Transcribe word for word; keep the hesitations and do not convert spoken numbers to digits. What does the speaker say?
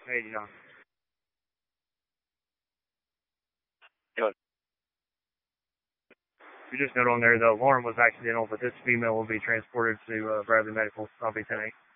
Hey, John. Good. You just note on there the alarm was accidental, but this female will be transported to uh, Bradley Medical. I'll be ten eight.